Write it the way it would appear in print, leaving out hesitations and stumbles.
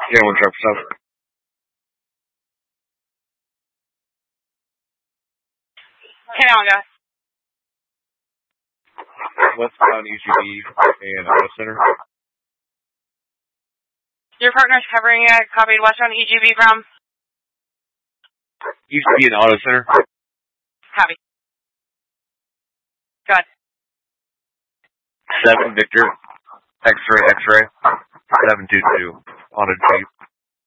Yeah, one truck stuff. Okay, on, guys. Westbound EGB and Auto Center. Your partner's covering it. Copied westbound EGB from? EGB and Auto Center. Copy. Go ahead. 7 Victor. X-ray. 722. On a Jeep.